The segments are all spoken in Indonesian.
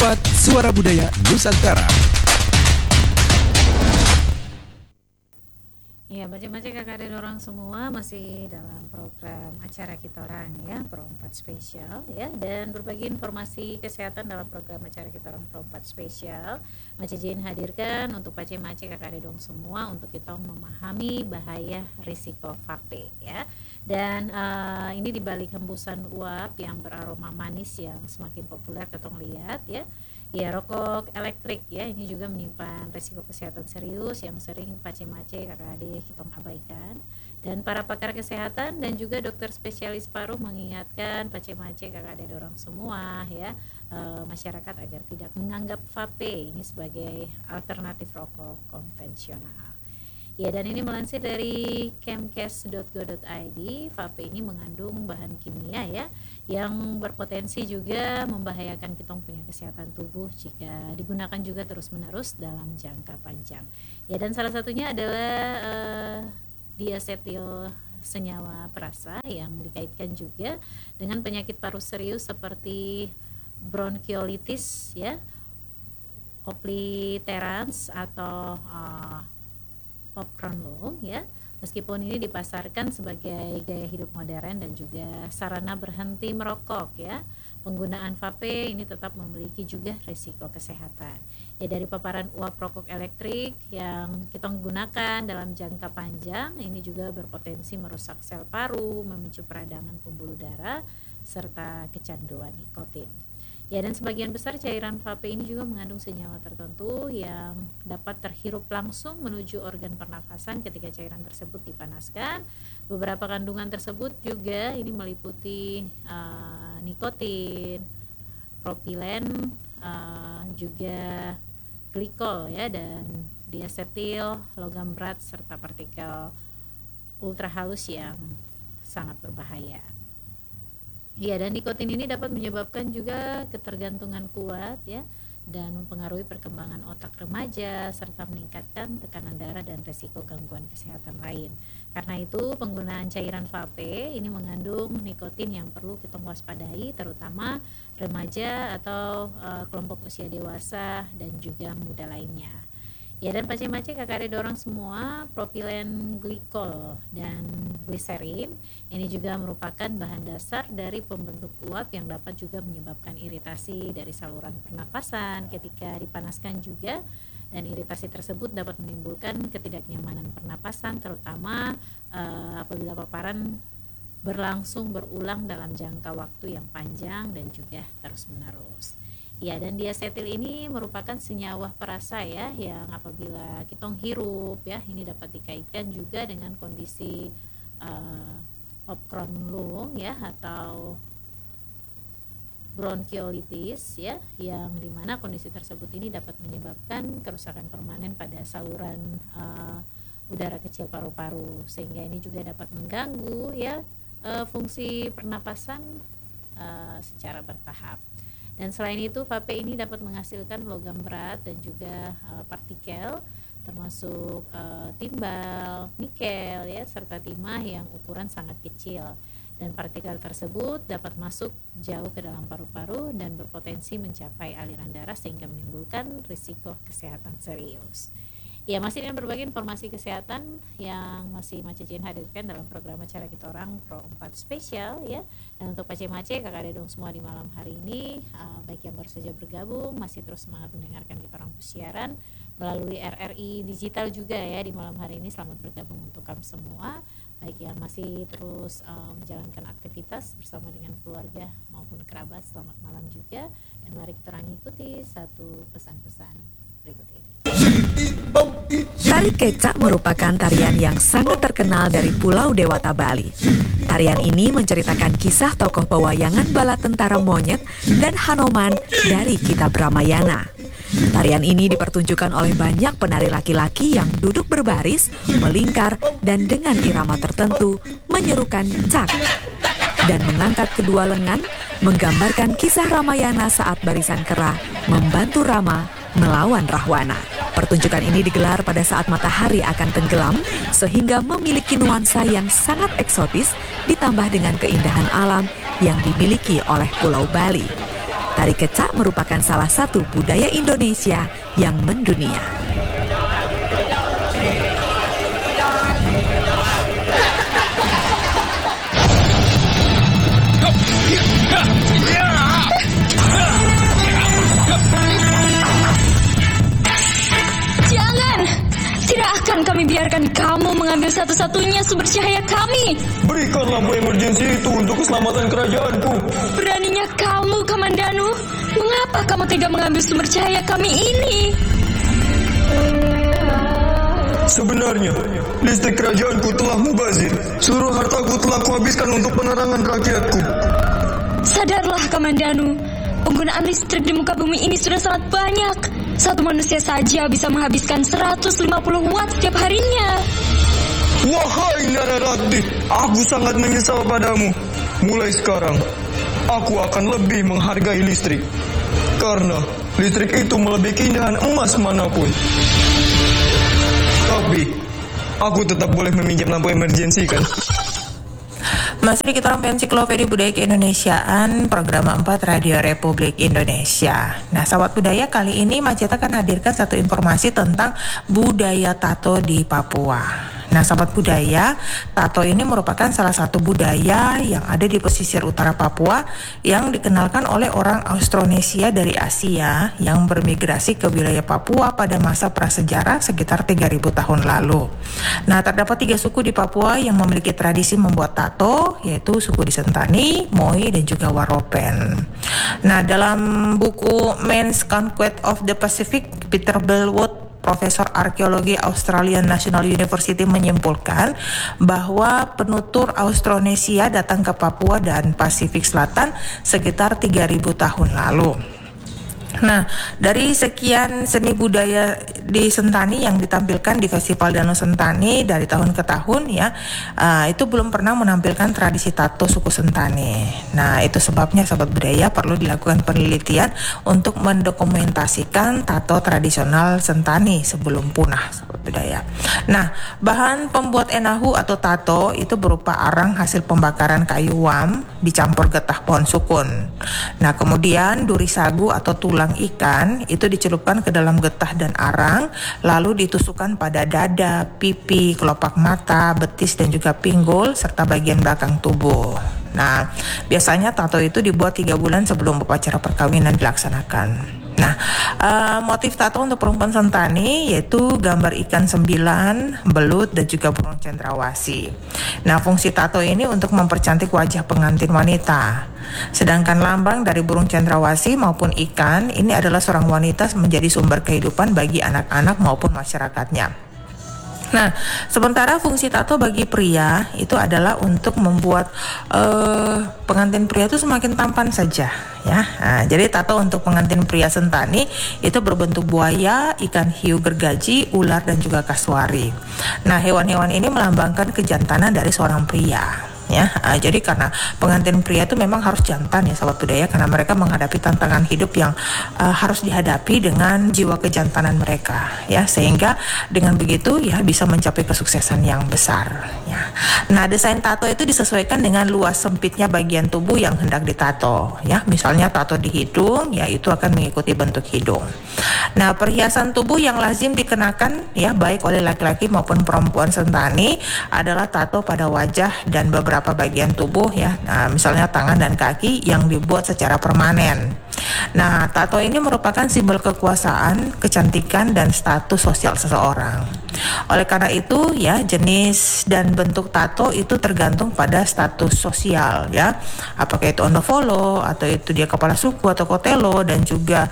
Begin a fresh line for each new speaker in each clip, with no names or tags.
104 Suara Budaya Nusantara.
Ya, baca-baca kakak dan orang semua masih dalam program acara kita orang ya, Pro 4 Spesial ya, dan berbagi informasi kesehatan dalam program acara kita orang Pro 4 Spesial. Mace Jin hadirkan untuk pace-mace kakak dan dong semua untuk kita memahami bahaya risiko vape ya. Dan ini dibalik hembusan uap yang beraroma manis yang semakin populer ketong lihat ya. Ya, rokok elektrik ya, ini juga menyimpan risiko kesehatan serius yang sering pace-mace kakak adik kita abaikan. Dan para pakar kesehatan dan juga dokter spesialis paru mengingatkan pace-mace kakak adik orang semua ya, masyarakat agar tidak menganggap vape ini sebagai alternatif rokok konvensional. Ya, dan ini melansir dari kemkes.go.id, vape ini mengandung bahan kimia ya yang berpotensi juga membahayakan kitong punya kesehatan tubuh jika digunakan juga terus-menerus dalam jangka panjang. Ya, dan salah satunya adalah diasetil senyawa perasa yang dikaitkan juga dengan penyakit paru serius seperti bronkiolitis ya, obliterans atau popcorn lung ya. Meskipun ini dipasarkan sebagai gaya hidup modern dan juga sarana berhenti merokok ya, penggunaan vape ini tetap memiliki juga risiko kesehatan. Ya, dari paparan uap rokok elektrik yang kita gunakan dalam jangka panjang ini juga berpotensi merusak sel paru, memicu peradangan pembuluh darah serta kecanduan nikotin. Ya, dan sebagian besar cairan vape ini juga mengandung senyawa tertentu yang dapat terhirup langsung menuju organ pernafasan ketika cairan tersebut dipanaskan. Beberapa kandungan tersebut juga ini meliputi nikotin, propilen, juga glikol ya, dan diasetil, logam berat serta partikel ultra halus yang sangat berbahaya. Ya, dan nikotin ini dapat menyebabkan juga ketergantungan kuat ya, dan mempengaruhi perkembangan otak remaja serta meningkatkan tekanan darah dan risiko gangguan kesehatan lain. Karena itu penggunaan cairan vape ini mengandung nikotin yang perlu kita waspadai, terutama remaja atau kelompok usia dewasa dan juga muda lainnya. Ya, dan pace-mace kakak ada orang semua, propilen glikol dan gliserin ini juga merupakan bahan dasar dari pembentuk uap yang dapat juga menyebabkan iritasi dari saluran pernapasan ketika dipanaskan juga, dan iritasi tersebut dapat menimbulkan ketidaknyamanan pernapasan terutama apabila paparan berlangsung berulang dalam jangka waktu yang panjang dan juga terus-menerus. Ya, dan diasetil ini merupakan senyawa perasa ya, yang apabila kita hirup ya, ini dapat dikaitkan juga dengan kondisi popcorn lung ya, atau bronkiolitis ya, yang dimana kondisi tersebut ini dapat menyebabkan kerusakan permanen pada saluran udara kecil paru-paru, sehingga ini juga dapat mengganggu ya fungsi pernapasan secara bertahap. Dan selain itu vape ini dapat menghasilkan logam berat dan juga partikel termasuk timbal, nikel ya, serta timah yang ukuran sangat kecil, dan partikel tersebut dapat masuk jauh ke dalam paru-paru dan berpotensi mencapai aliran darah sehingga menimbulkan risiko kesehatan serius. Ya, masih dengan berbagai informasi kesehatan yang masih Mace Jin hadirkan dalam program acara kita orang Pro 4 Spesial ya. Dan untuk pace-mace kakak dedong semua di malam hari ini, baik yang baru saja bergabung masih terus semangat mendengarkan kita orang siaran melalui RRI digital juga ya di malam hari ini. Selamat bergabung untuk kamu semua, baik yang masih terus menjalankan aktivitas bersama dengan keluarga maupun kerabat, selamat malam juga. Dan mari kita orang ikuti satu pesan-pesan berikut ini.
Tari kecak merupakan tarian yang sangat terkenal dari Pulau Dewata, Bali. Tarian ini menceritakan kisah tokoh pewayangan bala tentara monyet dan Hanoman dari kitab Ramayana. Tarian ini dipertunjukkan oleh banyak penari laki-laki yang duduk berbaris, melingkar, dan dengan irama tertentu menyerukan cak dan mengangkat kedua lengan, menggambarkan kisah Ramayana saat barisan kera membantu Rama melawan Rahwana. Pertunjukan ini digelar pada saat matahari akan tenggelam, sehingga memiliki nuansa yang sangat eksotis ditambah dengan keindahan alam yang dimiliki oleh Pulau Bali. Tari kecak merupakan salah satu budaya Indonesia yang mendunia.
Jangan! Tidak akan kami biarkan kamu mengambil satu-satunya sumber cahaya kami.
Berikan lampu emergensi itu untuk keselamatan kerajaanku.
Beraninya kamu, Kamandanu. Mengapa kamu tidak mengambil sumber cahaya kami ini?
Sebenarnya, listrik kerajaanku telah mubazir. Seluruh hartaku telah kuhabiskan untuk penerangan rakyatku.
Sadarlah, Kamandanu. Penggunaan listrik di muka bumi ini sudah sangat banyak. Satu manusia saja bisa menghabiskan 150 watt setiap harinya.
Wahai Nararati, aku sangat menyesal padamu. Mulai sekarang, aku akan lebih menghargai listrik. Karena listrik itu melebihi keindahan emas manapun. Tapi, aku tetap boleh meminjam lampu emergensi kan?
Masih kita orang Ensiklopedia Budaya Keindonesiaan Program 4 Radio Republik Indonesia. Nah, sahabat budaya, kali ini Maceta akan hadirkan satu informasi tentang budaya tato di Papua. Nah, sahabat budaya, tato ini merupakan salah satu budaya yang ada di pesisir utara Papua yang dikenalkan oleh orang Austronesia dari Asia yang bermigrasi ke wilayah Papua pada masa prasejarah sekitar 3.000 tahun lalu. Nah, terdapat 3 suku di Papua yang memiliki tradisi membuat tato, yaitu suku di Sentani, Moi, dan juga Waropen. Nah, dalam buku Men's Conquest of the Pacific, Peter Bellwood, Profesor Arkeologi Australian National University, menyimpulkan bahwa penutur Austronesia datang ke Papua dan Pasifik Selatan sekitar 3.000 tahun lalu. Nah, dari sekian seni budaya di Sentani yang ditampilkan di Festival Danau Sentani dari tahun ke tahun ya, itu belum pernah menampilkan tradisi tato suku Sentani. Nah, itu sebabnya sahabat budaya perlu dilakukan penelitian untuk mendokumentasikan tato tradisional Sentani sebelum punah, sahabat budaya. Nah, bahan pembuat enahu atau tato itu berupa arang hasil pembakaran kayu wam dicampur getah pohon sukun. Nah, kemudian duri sagu atau tulang ikan itu dicelupkan ke dalam getah dan arang, lalu ditusukkan pada dada, pipi, kelopak mata, betis dan juga pinggul serta bagian belakang tubuh. Nah, biasanya tato itu dibuat 3 bulan sebelum upacara perkawinan dilaksanakan. Nah, motif tato untuk perempuan Sentani yaitu gambar ikan 9, belut dan juga burung cendrawasih. Nah, fungsi tato ini untuk mempercantik wajah pengantin wanita. Sedangkan lambang dari burung cendrawasih maupun ikan ini adalah seorang wanita menjadi sumber kehidupan bagi anak-anak maupun masyarakatnya. Nah, sementara fungsi tato bagi pria itu adalah untuk membuat pengantin pria itu semakin tampan saja, ya. Nah, jadi tato untuk pengantin pria Sentani itu berbentuk buaya, ikan hiu gergaji, ular dan juga kasuari. Nah, hewan-hewan ini melambangkan kejantanan dari seorang pria. Ya, jadi karena pengantin pria itu memang harus jantan ya sahabat budaya, karena mereka menghadapi tantangan hidup yang harus dihadapi dengan jiwa kejantanan mereka ya, sehingga dengan begitu ya bisa mencapai kesuksesan yang besar ya. Nah, desain tato itu disesuaikan dengan luas sempitnya bagian tubuh yang hendak ditato ya. Misalnya tato di hidung ya, itu akan mengikuti bentuk hidung. Nah, perhiasan tubuh yang lazim dikenakan ya baik oleh laki-laki maupun perempuan Sentani adalah tato pada wajah dan beberapa bagian tubuh ya. Nah, misalnya tangan dan kaki yang dibuat secara permanen. Nah, tato ini merupakan simbol kekuasaan, kecantikan dan status sosial seseorang. Oleh karena itu ya, jenis dan bentuk tato itu tergantung pada status sosial ya. Apakah itu ondofolo atau itu dia kepala suku atau kotelo dan juga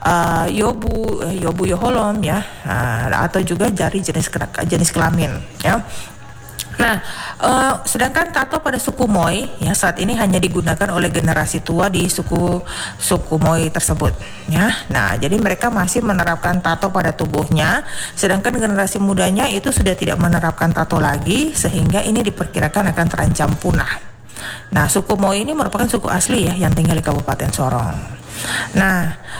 yobu yoholom ya, atau juga jari jenis kelamin ya. Nah, sedangkan tato pada suku Moi ya saat ini hanya digunakan oleh generasi tua di suku Moi tersebut ya. Nah, jadi mereka masih menerapkan tato pada tubuhnya, sedangkan generasi mudanya itu sudah tidak menerapkan tato lagi, sehingga ini diperkirakan akan terancam punah. Nah, suku Moi ini merupakan suku asli ya yang tinggal di Kabupaten Sorong. Nah,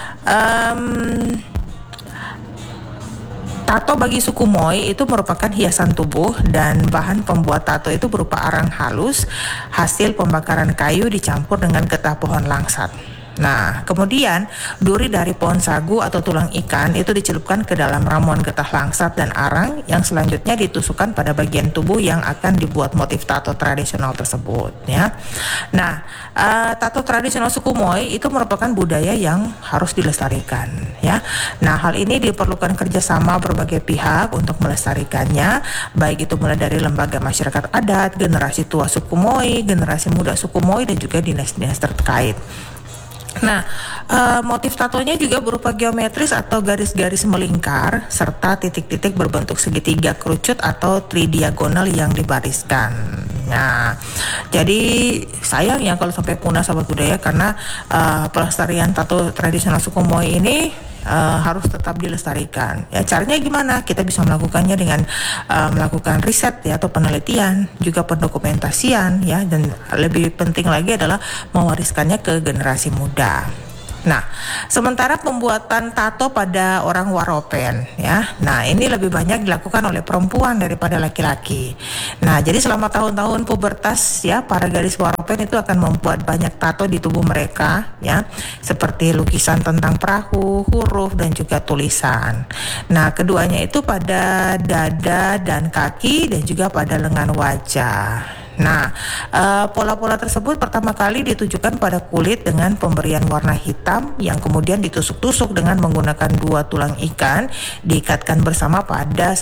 tato bagi suku Moi itu merupakan hiasan tubuh dan bahan pembuat tato itu berupa arang halus hasil pembakaran kayu dicampur dengan getah pohon langsat. Nah, kemudian duri dari pohon sagu atau tulang ikan itu dicelupkan ke dalam ramuan getah langsat dan arang yang selanjutnya ditusukkan pada bagian tubuh yang akan dibuat motif tato tradisional tersebut, ya. Nah, tato tradisional suku Moy itu merupakan budaya yang harus dilestarikan, ya. Nah, hal ini diperlukan kerjasama berbagai pihak untuk melestarikannya, baik itu mulai dari lembaga masyarakat adat, generasi tua suku Moy, generasi muda suku Moy, dan juga dinas-dinas terkait. Nah, motif tatonya juga berupa geometris atau garis-garis melingkar serta titik-titik berbentuk segitiga kerucut atau tridiagonal yang dibariskan. Nah, jadi sayang ya kalau sampai punah sahabat budaya, karena pelestarian tato tradisional suku Moy ini harus tetap dilestarikan. Ya, caranya gimana? Kita bisa melakukannya dengan melakukan riset ya atau penelitian, juga pendokumentasian ya, dan lebih penting lagi adalah mewariskannya ke generasi muda. Nah, sementara pembuatan tato pada orang Waropen ya, nah ini lebih banyak dilakukan oleh perempuan daripada laki-laki. Nah, jadi selama tahun-tahun pubertas ya, para gadis Waropen itu akan membuat banyak tato di tubuh mereka ya, seperti lukisan tentang perahu, huruf, dan juga tulisan. Nah, keduanya itu pada dada dan kaki dan juga pada lengan wajah. Nah, pola-pola tersebut pertama kali ditujukan pada kulit dengan pemberian warna hitam yang kemudian ditusuk-tusuk dengan menggunakan 2 tulang ikan diikatkan bersama pada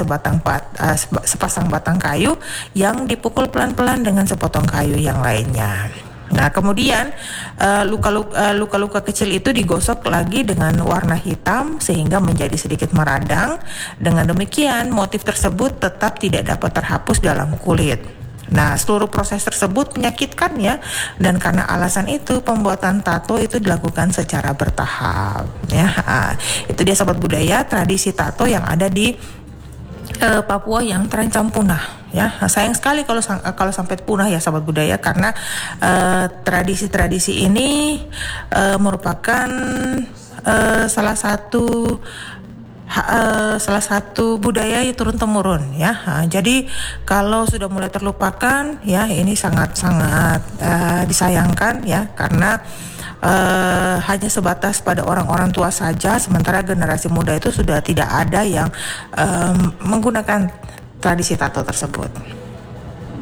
sepasang batang kayu yang dipukul pelan-pelan dengan sepotong kayu yang lainnya. Nah, kemudian luka-luka kecil itu digosok lagi dengan warna hitam sehingga menjadi sedikit meradang. Dengan demikian, motif tersebut tetap tidak dapat terhapus dalam kulit. Nah, seluruh proses tersebut menyakitkan ya, dan karena alasan itu pembuatan tato itu dilakukan secara bertahap ya. Itu dia sahabat budaya, tradisi tato yang ada di Papua yang terancam punah ya. Sayang sekali kalau sampai punah ya sahabat budaya, karena tradisi-tradisi ini merupakan salah satu budaya yang turun temurun ya. Jadi kalau sudah mulai terlupakan ya, ini sangat-sangat disayangkan ya, karena hanya sebatas pada orang-orang tua saja, sementara generasi muda itu sudah tidak ada yang menggunakan tradisi tato tersebut.